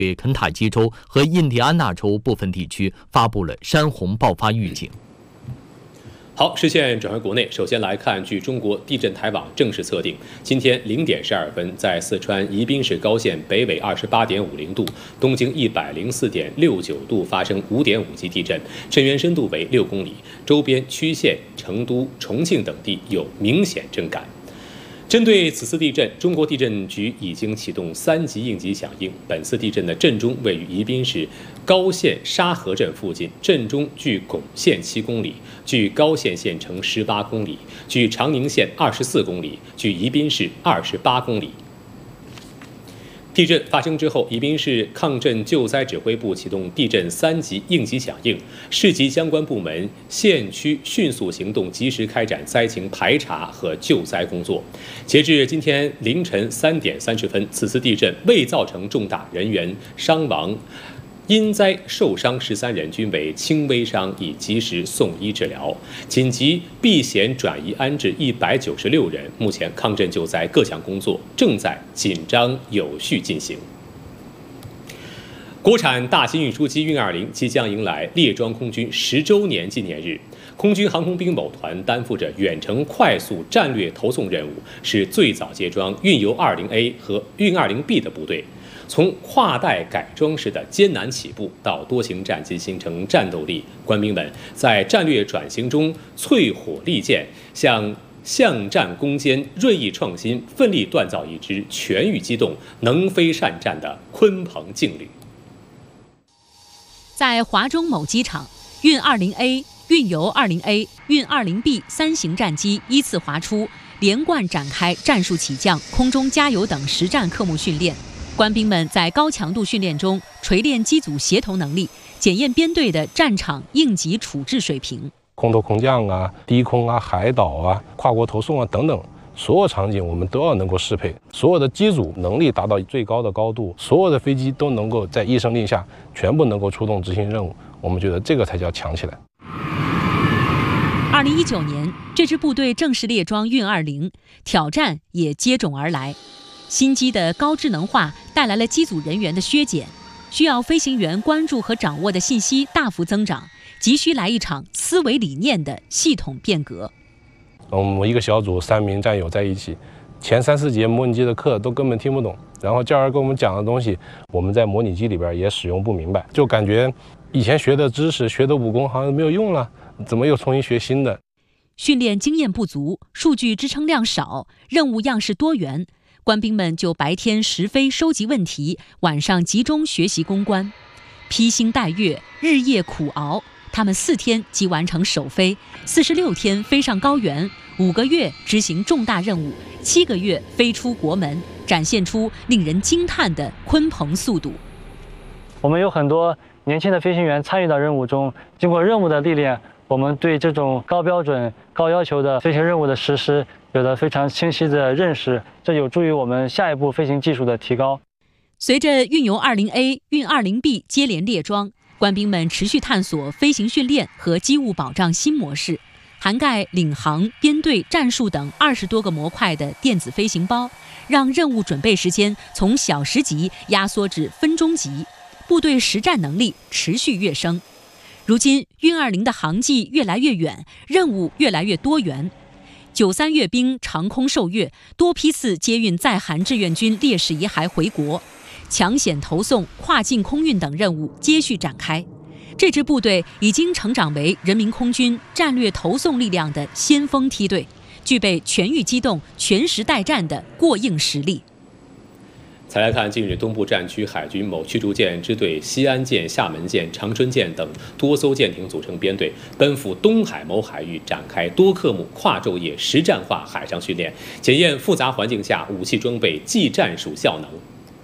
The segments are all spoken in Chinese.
对肯塔基州和印第安纳州部分地区发布了山洪爆发预警。 好，视线转回国内，首先来看，据中国地震台网正式测定，今天0点12分，在四川宜宾市高县北纬28.50度、东经104.69度发生5.5级地震，震源深度为6公里，周边区县、成都、重庆等地有明显震感。针对此次地震，中国地震局已经启动3级应急响应。本次地震的震中位于宜宾市高县沙河镇附近，震中距珙县7公里，距高县县城18公里，距长宁县24公里，距宜宾市28公里。地震发生之后，宜宾市抗震救灾指挥部启动地震3级应急响应，市级相关部门、县区迅速行动，及时开展灾情排查和救灾工作。截至今天凌晨3点30分，此次地震未造成重大人员伤亡。因灾受伤13人，均为轻微伤，已及时送医治疗。紧急避险转移安置196人。目前抗震救灾各项工作正在紧张有序进行。国产大型运输机运20即将迎来列装空军10周年纪念日。空军航空兵某团担负着远程快速战略投送任务，是最早接装运油20A 和运20B 的部队。从跨代改装式的艰难起步到多型战机形成战斗力，官兵们在战略转型中淬火利剑，向战攻坚，锐意创新，奋力锻造一支全域机动、能飞善战的鲲鹏劲旅。 在华中某机场，运20A、运油20A、运20B 3型战机依次滑出，连贯展开战术起降、空中加油等实战科目训练。官兵们在高强度训练中锤炼机组协同能力，检验编队的战场应急处置水平。 空投空降啊、低空啊、海岛啊、跨国投送啊等等，所有场景我们都要能够适配，所有的机组能力达到最高的高度，所有的飞机都能够在一声令下全部能够出动执行任务。我们觉得这个才叫强起来。 2019年，这支部队正式列装运20，挑战也接踵而来。新机的高智能化带来了机组人员的削减，需要飞行员关注和掌握的信息大幅增长，急需来一场思维理念的系统变革。 我们一个小组3名战友在一起，前3、4节模拟机的课都根本听不懂，然后教授跟我们讲的东西，我们在模拟机里边也使用不明白，就感觉以前学的知识、学的武功好像没有用了，怎么又重新学新的？ 训练经验不足，数据支撑量少，任务样式多元。官兵们就白天实飞收集问题，晚上集中学习攻关，披星戴月，日夜苦熬。他们4天即完成首飞，46天飞上高原，5个月执行重大任务，7个月飞出国门，展现出令人惊叹的鲲鹏速度。 我们有很多年轻的飞行员参与到任务中，经过任务的历练，我们对这种高标准、高要求的飞行任务的实施有了非常清晰的认识，这有助于我们下一步飞行技术的提高。 随着运油20A、运20B 接连列装，官兵们持续探索飞行训练和机务保障新模式，涵盖领航、编队、战术等20多个模块的电子飞行包，让任务准备时间从小时级压缩至分钟级，部队实战能力持续跃升。如今，运20的航迹越来越远，任务越来越多元。93阅兵长空受阅，多批次接运在韩志愿军烈士遗骸回国，抢险投送、跨境空运等任务接续展开。这支部队已经成长为人民空军战略投送力量的先锋梯队，具备全域机动、全时待战的过硬实力。 再来看，近日东部战区海军某驱逐舰支队西安舰、厦门舰、长春舰等多艘舰艇组成编队，奔赴东海某海域，展开多科目跨昼夜实战化海上训练，检验复杂环境下武器装备技战术效能。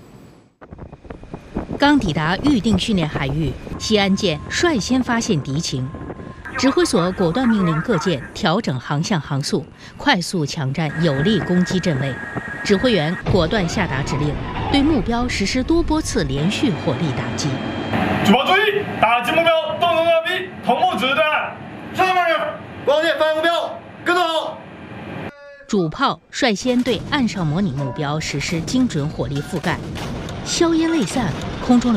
刚抵达预定训练海域，西安舰率先发现敌情，指挥所果断命令各舰调整航向航速，快速抢占有利攻击阵位。指挥员果断下达指令，对目标实施多波次连续火力打击。 主炮注意，打击目标，动作要逼，同步指弹。上面人，光线发现目标，跟踪好。 主炮率先对岸上模拟目标实施精准火力覆盖，硝烟未散， 空中